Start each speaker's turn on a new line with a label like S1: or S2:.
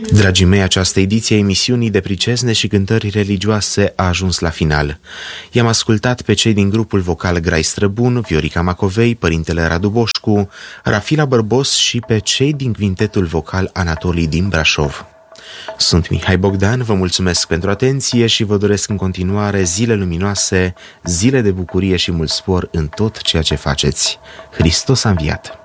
S1: Dragii mei, această ediție a emisiunii de pricezne și cântări religioase a ajuns la final. I-am ascultat pe cei din grupul vocal Grai Străbun, Viorica Macovei, părintele Radu Boșcu, Rafila Bărbos și pe cei din quintetul vocal Anatolii din Brașov. Sunt Mihai Bogdan, vă mulțumesc pentru atenție și vă doresc în continuare zile luminoase, zile de bucurie și mult spor în tot ceea ce faceți. Hristos a înviat!